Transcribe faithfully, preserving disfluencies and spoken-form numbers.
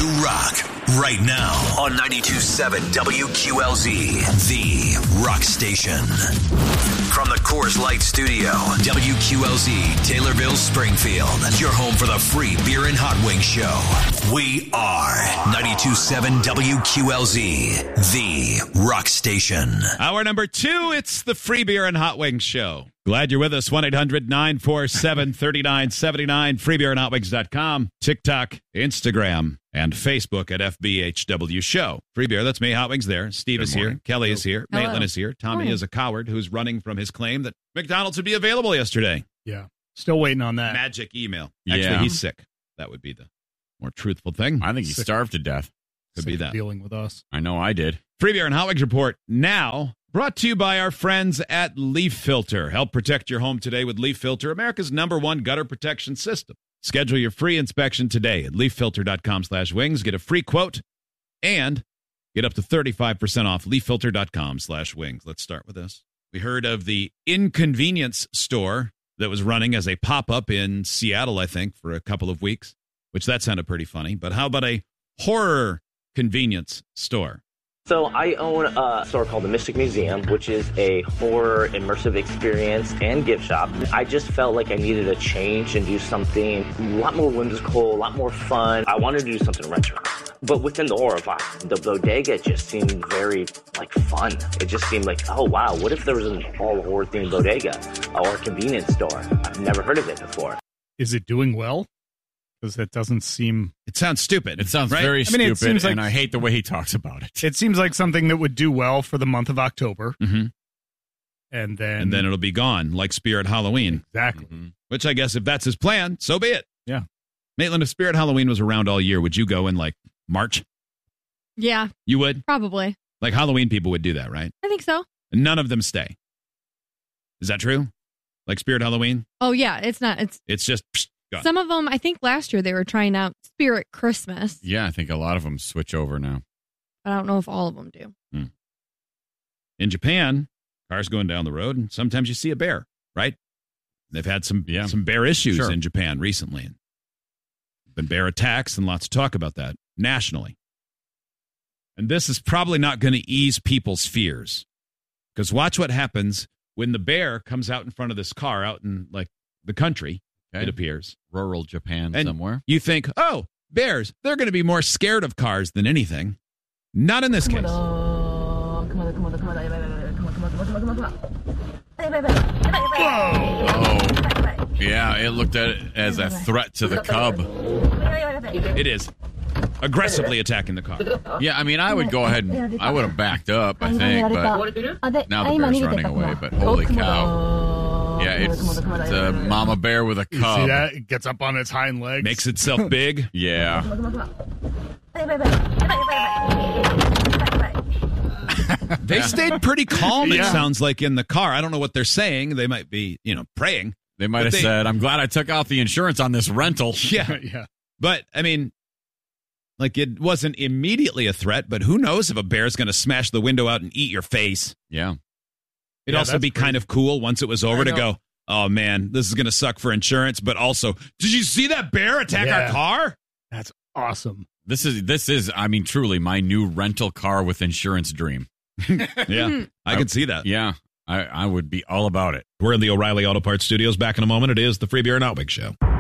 new rock right now on ninety-two point seven W Q L Z, the rock station. From the Coors Light Studio, W Q L Z, Taylorville, Springfield, your home for the free beer and hot wing show. We are ninety-two point seven W Q L Z, the rock station. Hour number two, it's the free beer and hot wings show. Glad you're with us. one eight hundred nine four seven three nine seven nine, free beer and hot wings dot com, TikTok, Instagram, and Facebook at F B H W Show. Free beer, that's me. Hot Wings there. Steve Good is morning. here. Kelly is here. Hello. Maitland is here. Tommy Morning. is a coward who's running from his claim that McDonald's would be available yesterday. Yeah. Still waiting on that. Magic email. Actually, Yeah. he's sick. That would be the more truthful thing. I think he Sick. starved to death. Could Sick be of that. Dealing with us. I know I did. Free beer and hot wings report now brought to you by our friends at Leaf Filter. Help protect your home today with Leaf Filter, America's number one gutter protection system. Schedule your free inspection today at leaf filter dot com slash wings. Get a free quote and get up to thirty-five percent off leaf filter dot com slash wings. Let's start with this. We heard of the Inconvenience Store that was running as a pop-up in Seattle, I think, for a couple of weeks, which that sounded pretty funny. But how about a horror convenience store? So I own a store called the Mystic Museum, which is a horror immersive experience and gift shop. I just felt like I needed a change and do something a lot more whimsical, a lot more fun. I wanted to do something retro, but within the horror vibe. The bodega just seemed very like fun. It just seemed like, oh wow, what if there was an all horror themed bodega or a convenience store? I've never heard of it before. Is it doing well? Because it doesn't seem... It sounds stupid. It sounds right? very I mean, it stupid, seems like- and I hate the way he talks about it. It seems like something that would do well for the month of October. Mhm. And then... And then it'll be gone, like Spirit Halloween. Exactly. Mhm. Which I guess if that's his plan, so be it. Yeah. Maitland, if Spirit Halloween was around all year, would you go in like March? Yeah, You would? probably. Like Halloween people would do that, right? I think so. And none of them stay. Is that true? Like Spirit Halloween? Oh, yeah. It's not. It's It's just psh, gone. some of them. I think last year they were trying out Spirit Christmas. Yeah, I think a lot of them switch over now. But I don't know if all of them do. In Japan, cars going down the road, and sometimes you see a bear, right? They've had some Yeah. some bear issues Sure. in Japan recently. Been bear attacks and lots of talk about that nationally. And this is probably not going to ease people's fears. Because watch what happens when the bear comes out in front of this car out in like the country, Okay. it appears. Rural Japan And somewhere. you think, oh, bears, they're going to be more scared of cars than anything. Not in this case. Oh, yeah, it looked at it as a threat to the cub. It is. Aggressively attacking the car. Yeah, I mean, I would go ahead and I would have backed up, I think, but now the bear's running away. But holy cow. Yeah, it's, it's a mama bear with a You cub. see that? It gets up on its hind legs. Makes itself big. Yeah. They stayed pretty calm, it Yeah. sounds like, in the car. I don't know what they're saying. They might be, you know, praying. They might But have they- said, I'm glad I took out the insurance on this rental. Yeah. yeah. But, I mean, like, it wasn't immediately a threat, but who knows if a bear's going to smash the window out and eat your face. Yeah. It'd Yeah, also that's be kind crazy. of cool once it was over I to know. go, oh, man, this is going to suck for insurance. But also, did you see that bear attack Yeah. our car? That's awesome. This is, this is, I mean, truly my new rental car with insurance dream. Yeah, I can see that. Yeah. I, I would be all about it. We're in the O'Reilly Auto Parts Studios. Back in a moment. It is the Free Beer and Hot Wings Show.